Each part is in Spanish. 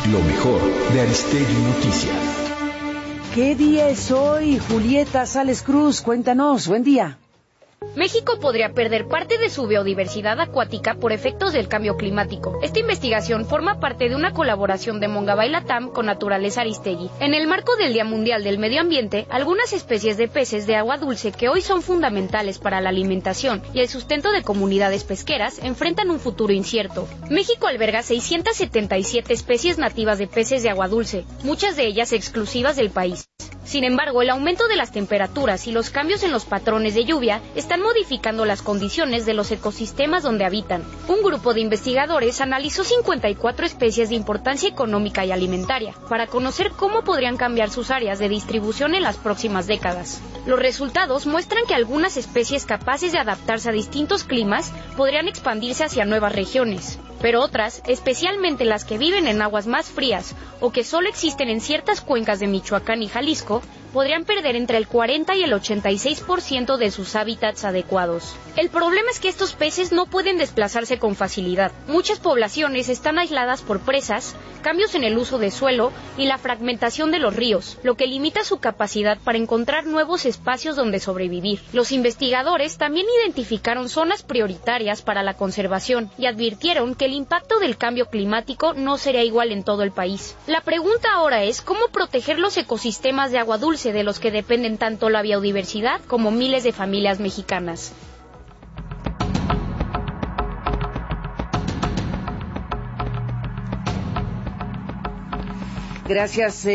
Lo mejor de Aristegui Noticias. ¿Qué día es hoy, Julieta Sales Cruz? Cuéntanos, buen día. México podría perder parte de su biodiversidad acuática por efectos del cambio climático. Esta investigación forma parte de una colaboración de Mongabay Latam con Naturaleza Aristegui. En el marco del Día Mundial del Medio Ambiente, algunas especies de peces de agua dulce que hoy son fundamentales para la alimentación y el sustento de comunidades pesqueras enfrentan un futuro incierto. México alberga 677 especies nativas de peces de agua dulce, muchas de ellas exclusivas del país. Sin embargo, el aumento de las temperaturas y los cambios en los patrones de lluvia están modificando las condiciones de los ecosistemas donde habitan. Un grupo de investigadores analizó 54 especies de importancia económica y alimentaria para conocer cómo podrían cambiar sus áreas de distribución en las próximas décadas. Los resultados muestran que algunas especies capaces de adaptarse a distintos climas podrían expandirse hacia nuevas regiones, pero otras, especialmente las que viven en aguas más frías o que solo existen en ciertas cuencas de Michoacán y Jalisco, podrían perder entre el 40 y el 86% de sus hábitats adecuados. El problema es que estos peces no pueden desplazarse con facilidad. Muchas poblaciones están aisladas por presas, cambios en el uso de suelo y la fragmentación de los ríos, lo que limita su capacidad para encontrar nuevos espacios donde sobrevivir. Los investigadores también identificaron zonas prioritarias para la conservación y advirtieron que el impacto del cambio climático no será igual en todo el país. La pregunta ahora es cómo proteger los ecosistemas de agua dulce de los que dependen tanto la biodiversidad como miles de familias mexicanas. Gracias,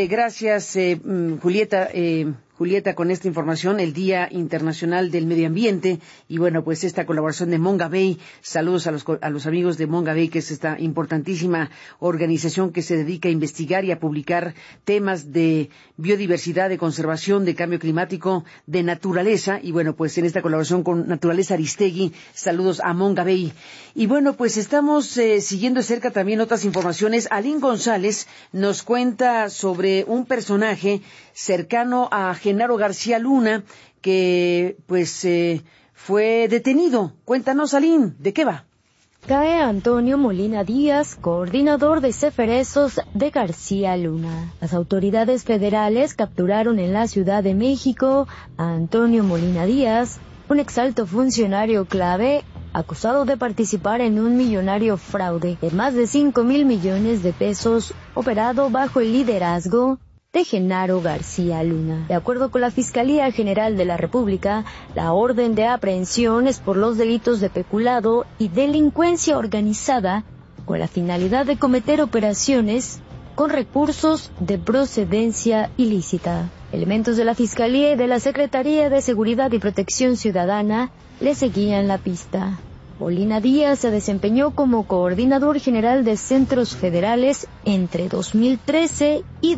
Julieta, con esta información, el Día Internacional del Medio Ambiente, y bueno, pues esta colaboración de Mongabay. Saludos a los amigos de Mongabay, que es esta importantísima organización que se dedica a investigar y a publicar temas de biodiversidad, de conservación, de cambio climático, de naturaleza, y bueno, pues en esta colaboración con Naturaleza Aristegui, saludos a Mongabay. Y bueno, pues estamos siguiendo de cerca también otras informaciones. Alín González nos cuenta sobre un personaje cercano a Genaro García Luna, que pues fue detenido. Cuéntanos, Alín, ¿de qué va? Cae Antonio Molina Díaz, coordinador de Ceferezos de García Luna. Las autoridades federales capturaron en la Ciudad de México a Antonio Molina Díaz, un exalto funcionario clave acusado de participar en un millonario fraude de más de 5,000 millones de pesos operado bajo el liderazgo de Genaro García Luna. De acuerdo con la Fiscalía General de la República, la orden de aprehensión es por los delitos de peculado y delincuencia organizada con la finalidad de cometer operaciones con recursos de procedencia ilícita. Elementos de la Fiscalía y de la Secretaría de Seguridad y Protección Ciudadana le seguían la pista. Molina Díaz se desempeñó como coordinador general de centros federales entre 2013 y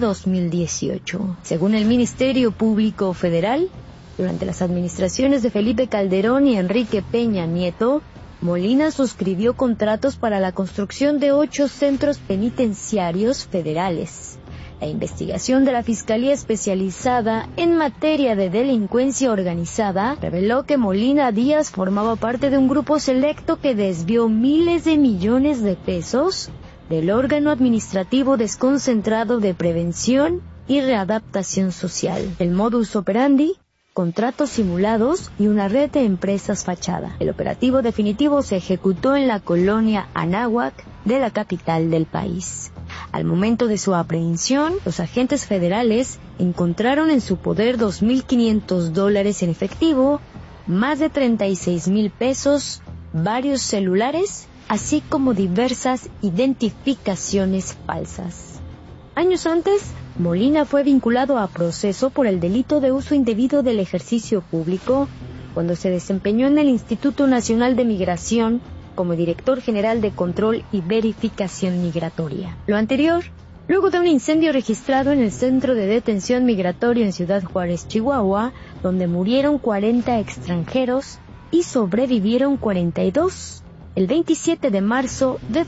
2018. Según el Ministerio Público Federal, durante las administraciones de Felipe Calderón y Enrique Peña Nieto, Molina suscribió contratos para la construcción de 8 centros penitenciarios federales. La investigación de la Fiscalía Especializada en materia de delincuencia organizada reveló que Molina Díaz formaba parte de un grupo selecto que desvió miles de millones de pesos del órgano administrativo desconcentrado de prevención y readaptación social. El modus operandi: contratos simulados y una red de empresas fachada. El operativo definitivo se ejecutó en la colonia Anáhuac de la capital del país. Al momento de su aprehensión, los agentes federales encontraron en su poder $2,500 en efectivo, más de 36,000 pesos, varios celulares, así como diversas identificaciones falsas. Años antes, Molina fue vinculado a proceso por el delito de uso indebido del ejercicio público cuando se desempeñó en el Instituto Nacional de Migración como director general de Control y Verificación Migratoria. Lo anterior, luego de un incendio registrado en el Centro de Detención Migratorio en Ciudad Juárez, Chihuahua, donde murieron 40 extranjeros y sobrevivieron 42, el 27 de marzo de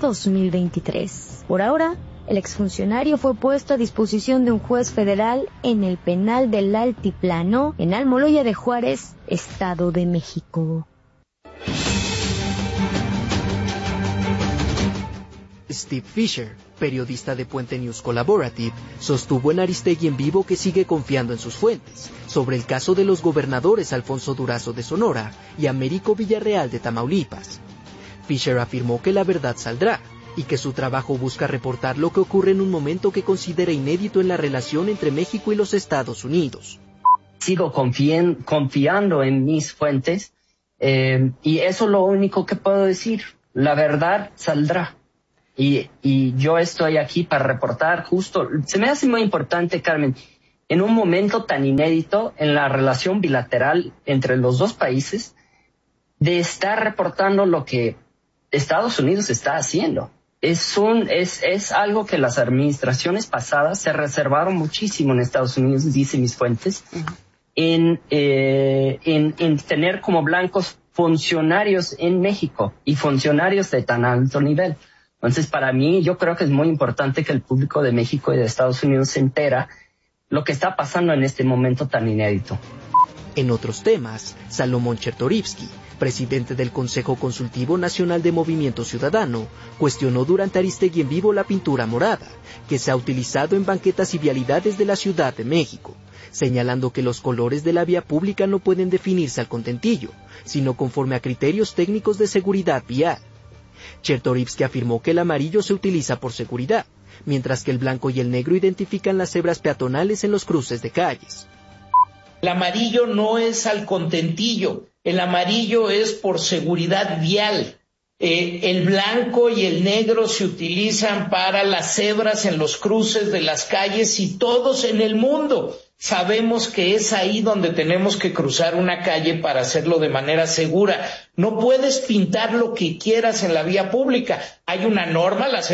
2023. Por ahora, el exfuncionario fue puesto a disposición de un juez federal en el penal del Altiplano, en Almoloya de Juárez, Estado de México. Steve Fisher, periodista de Puente News Collaborative, sostuvo en Aristegui en Vivo que sigue confiando en sus fuentes sobre el caso de los gobernadores Alfonso Durazo de Sonora y Américo Villarreal de Tamaulipas. Fisher afirmó que la verdad saldrá y que su trabajo busca reportar lo que ocurre en un momento que considera inédito en la relación entre México y los Estados Unidos. Sigo confiando en mis fuentes y eso es lo único que puedo decir. La verdad saldrá. Y yo estoy aquí para reportar justo. Se me hace muy importante, Carmen, en un momento tan inédito en la relación bilateral entre los dos países, de estar reportando lo que Estados Unidos está haciendo. Es algo que las administraciones pasadas se reservaron muchísimo en Estados Unidos, dicen mis fuentes, en tener como blancos funcionarios en México y funcionarios de tan alto nivel. Entonces, para mí, yo creo que es muy importante que el público de México y de Estados Unidos se entera lo que está pasando en este momento tan inédito. En otros temas, Salomón Chertorivsky, presidente del Consejo Consultivo Nacional de Movimiento Ciudadano, cuestionó durante Aristegui en Vivo la pintura morada, que se ha utilizado en banquetas y vialidades de la Ciudad de México, señalando que los colores de la vía pública no pueden definirse al contentillo, sino conforme a criterios técnicos de seguridad vial. Chertorivsky afirmó que el amarillo se utiliza por seguridad, mientras que el blanco y el negro identifican las cebras peatonales en los cruces de calles. El amarillo no es al contentillo, el amarillo es por seguridad vial. El blanco y el negro se utilizan para las cebras en los cruces de las calles y todos en el mundo sabemos que es ahí donde tenemos que cruzar una calle para hacerlo de manera segura. No puedes pintar lo que quieras en la vía pública. Hay una norma, la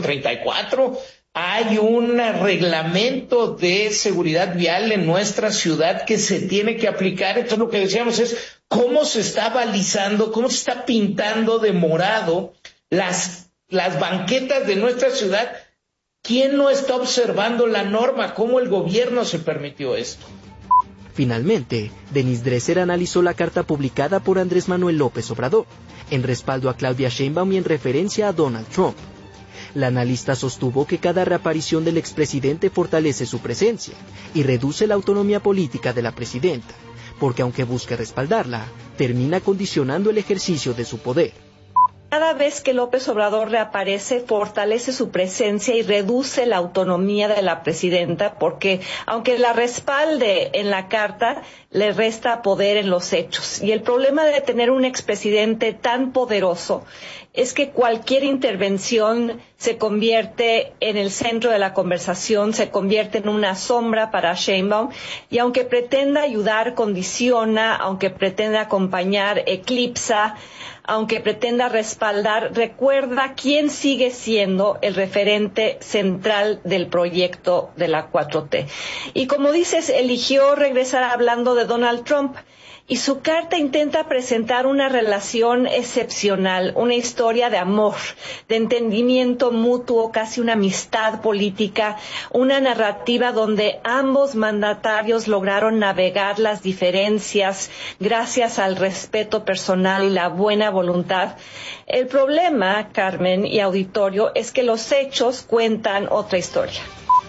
0034, hay un reglamento de seguridad vial en nuestra ciudad que se tiene que aplicar. Entonces lo que decíamos es cómo se está balizando, cómo se está pintando de morado las banquetas de nuestra ciudad. ¿Quién no está observando la norma? ¿Cómo el gobierno se permitió esto? Finalmente, Denis Dresser analizó la carta publicada por Andrés Manuel López Obrador, en respaldo a Claudia Sheinbaum y en referencia a Donald Trump. La analista sostuvo que cada reaparición del expresidente fortalece su presencia y reduce la autonomía política de la presidenta, porque aunque busque respaldarla, termina condicionando el ejercicio de su poder. Cada vez que López Obrador reaparece, fortalece su presencia y reduce la autonomía de la presidenta, porque aunque la respalde en la carta, le resta poder en los hechos. Y el problema de tener un expresidente tan poderoso es que cualquier intervención se convierte en el centro de la conversación, se convierte en una sombra para Sheinbaum, y aunque pretenda ayudar, condiciona, aunque pretenda acompañar, eclipsa, aunque pretenda respaldar, recuerda quién sigue siendo el referente central del proyecto de la 4T. Y como dices, eligió regresar hablando de Donald Trump. Y su carta intenta presentar una relación excepcional, una historia de amor, de entendimiento mutuo, casi una amistad política, una narrativa donde ambos mandatarios lograron navegar las diferencias gracias al respeto personal y la buena voluntad. El problema, Carmen y auditorio, es que los hechos cuentan otra historia.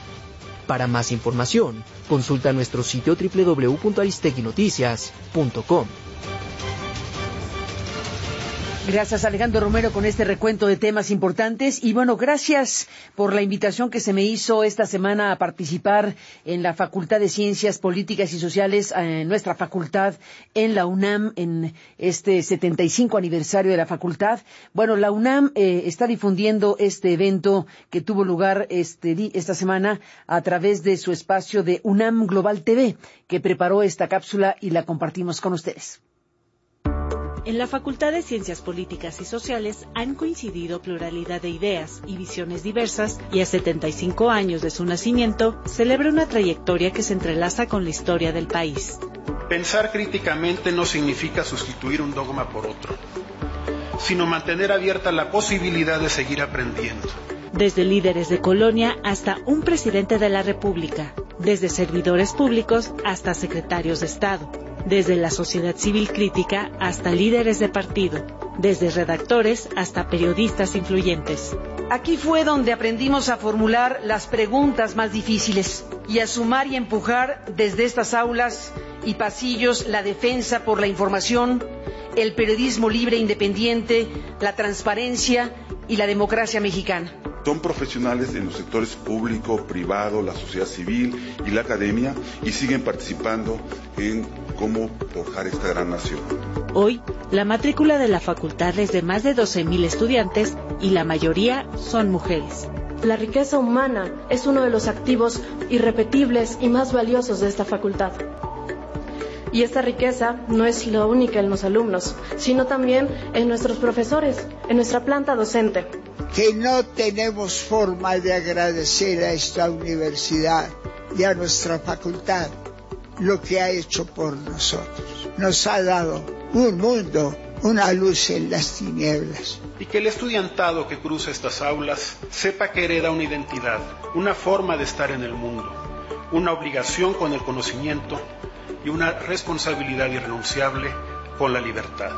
Para más información, consulta nuestro sitio www.aristeguinoticias.com. Gracias, Alejandro Romero, con este recuento de temas importantes. Y bueno, gracias por la invitación que se me hizo esta semana a participar en la Facultad de Ciencias Políticas y Sociales, en nuestra facultad en la UNAM, en este 75 aniversario de la facultad. Bueno, la UNAM está difundiendo este evento que tuvo lugar esta semana a través de su espacio de UNAM Global TV, que preparó esta cápsula y la compartimos con ustedes. En la Facultad de Ciencias Políticas y Sociales han coincidido pluralidad de ideas y visiones diversas, y a 75 años de su nacimiento celebra una trayectoria que se entrelaza con la historia del país. Pensar críticamente no significa sustituir un dogma por otro, sino mantener abierta la posibilidad de seguir aprendiendo. Desde líderes de colonia hasta un presidente de la República, desde servidores públicos hasta secretarios de Estado, desde la sociedad civil crítica hasta líderes de partido, desde redactores hasta periodistas influyentes. Aquí fue donde aprendimos a formular las preguntas más difíciles y a sumar y empujar desde estas aulas y pasillos la defensa por la información, el periodismo libre e independiente, la transparencia y la democracia mexicana. Son profesionales en los sectores público, privado, la sociedad civil y la academia y siguen participando en cómo forjar esta gran nación. Hoy, la matrícula de la facultad es de más de 12,000 estudiantes y la mayoría son mujeres. La riqueza humana es uno de los activos irrepetibles y más valiosos de esta facultad. Y esta riqueza no es la única en los alumnos, sino también en nuestros profesores, en nuestra planta docente. Que no tenemos forma de agradecer a esta universidad y a nuestra facultad lo que ha hecho por nosotros. Nos ha dado un mundo, una luz en las tinieblas. Y que el estudiantado que cruza estas aulas sepa que hereda una identidad, una forma de estar en el mundo, una obligación con el conocimiento y una responsabilidad irrenunciable con la libertad.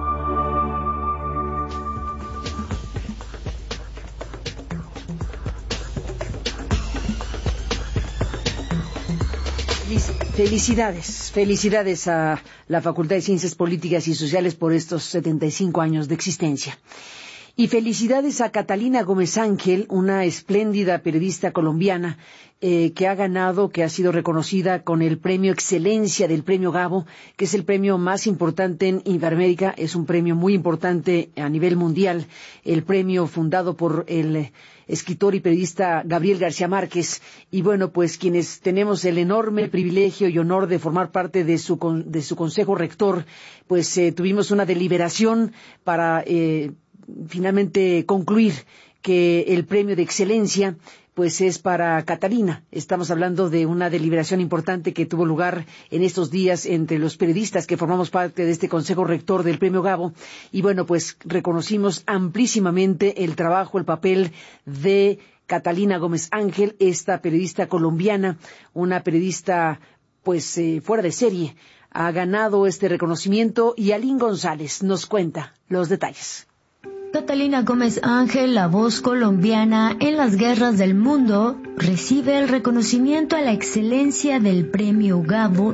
Felicidades a la Facultad de Ciencias Políticas y Sociales por estos 75 años de existencia. Y felicidades a Catalina Gómez Ángel, una espléndida periodista colombiana que ha sido reconocida con el premio Excelencia del Premio Gabo, que es el premio más importante en Iberoamérica, es un premio muy importante a nivel mundial, el premio fundado por el escritor y periodista Gabriel García Márquez. Y bueno, pues quienes tenemos el enorme privilegio y honor de formar parte de su consejo rector, pues tuvimos una deliberación para finalmente concluir que el premio de excelencia pues es para Catalina. Estamos hablando de una deliberación importante que tuvo lugar en estos días entre los periodistas que formamos parte de este Consejo Rector del Premio Gabo. Y bueno, pues reconocimos amplísimamente el trabajo, el papel de Catalina Gómez Ángel, esta periodista colombiana, una periodista pues fuera de serie. Ha ganado este reconocimiento y Alín González nos cuenta los detalles. Catalina Gómez Ángel, la voz colombiana en las guerras del mundo, recibe el reconocimiento a la excelencia del Premio Gabo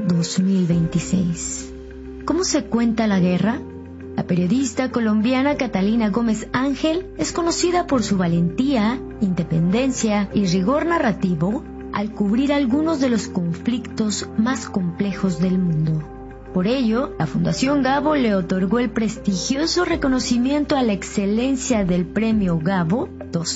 2026. ¿Cómo se cuenta la guerra? La periodista colombiana Catalina Gómez Ángel es conocida por su valentía, independencia y rigor narrativo al cubrir algunos de los conflictos más complejos del mundo. Por ello, la Fundación Gabo le otorgó el prestigioso reconocimiento a la excelencia del Premio Gabo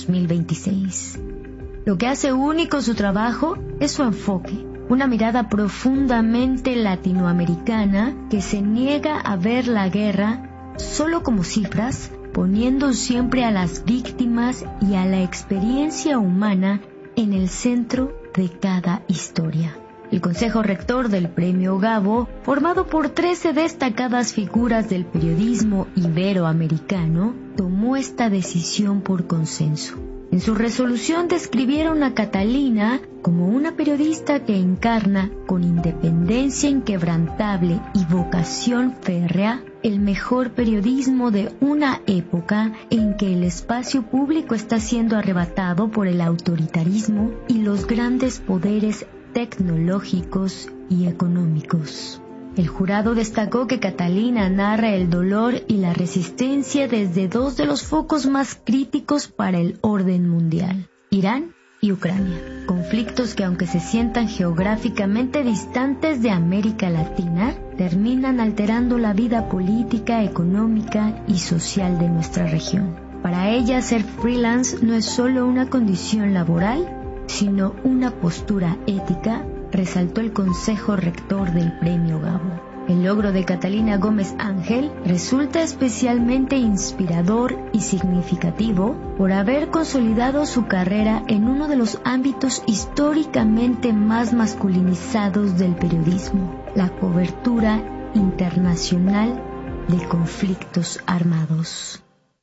2026. Lo que hace único su trabajo es su enfoque, una mirada profundamente latinoamericana que se niega a ver la guerra solo como cifras, poniendo siempre a las víctimas y a la experiencia humana en el centro de cada historia. El Consejo Rector del Premio Gabo, formado por 13 destacadas figuras del periodismo iberoamericano, tomó esta decisión por consenso. En su resolución describieron a Catalina como una periodista que encarna, con independencia inquebrantable y vocación férrea, el mejor periodismo de una época en que el espacio público está siendo arrebatado por el autoritarismo y los grandes poderes tecnológicos y económicos. El jurado destacó que Catalina narra el dolor y la resistencia desde dos de los focos más críticos para el orden mundial, Irán y Ucrania. Conflictos que, aunque se sientan geográficamente distantes de América Latina, terminan alterando la vida política, económica y social de nuestra región. Para ella, ser freelance no es solo una condición laboral, sino una postura ética, resaltó el Consejo Rector del Premio Gabo. El logro de Catalina Gómez Ángel resulta especialmente inspirador y significativo por haber consolidado su carrera en uno de los ámbitos históricamente más masculinizados del periodismo, la cobertura internacional de conflictos armados.